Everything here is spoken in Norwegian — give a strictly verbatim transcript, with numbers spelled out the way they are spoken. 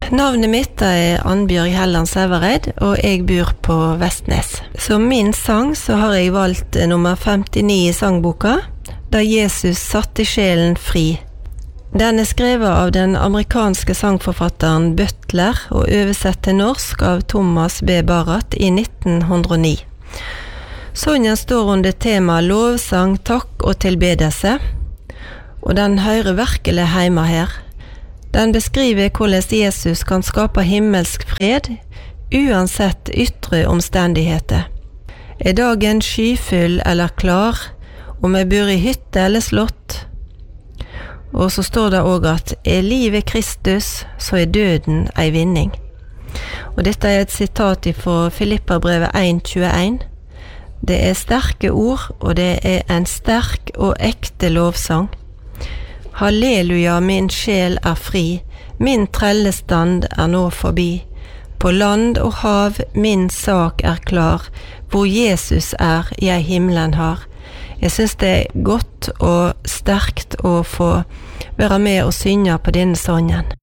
Navnet mitt er Annbjørg Helland Sævareid, og jeg bor på Vestnes. Som min sang så har jeg valgt nummer femtini i sangboka, Da Jesus satte sjelen fri. Den er skrevet av den amerikanske sangforfatteren Butler og oversett til norsk av Thomas B. Barratt i nitten hundre og ni. Sangen står under tema lovsang, takk og tilbedelse, og den hører virkelig hjemme her. Den beskriver hvordan Jesus kan skape himmelsk fred, uansett ytre omstendigheter. Er dagen skyfull eller klar, om jeg bor i hytte eller slott? Og så står det også at er livet Kristus, så er døden ei vinning. Og dette er et sitat fra Filipperbrevet en tjueen. Det er sterke ord, og det er en sterk og ekte lovsang. Halleluja, min sjel er fri, min trellestand er nå forbi. På land og hav min sak er klar, hvor Jesus er, jeg himmelen har. Jeg synes det er godt og sterkt å få være med og synge på denne sangen.